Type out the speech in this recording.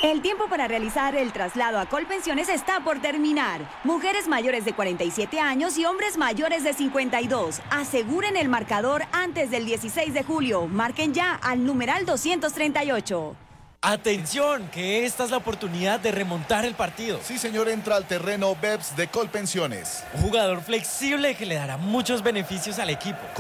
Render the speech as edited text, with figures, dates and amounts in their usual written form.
El tiempo para realizar el traslado a Colpensiones está por terminar. Mujeres mayores de 47 años y hombres mayores de 52. Aseguren el marcador antes del 16 de julio. Marquen ya al numeral 238. Atención, que esta es la oportunidad de remontar el partido. Sí, señor, entra al terreno BEPS de Colpensiones. Un jugador flexible que le dará muchos beneficios al equipo.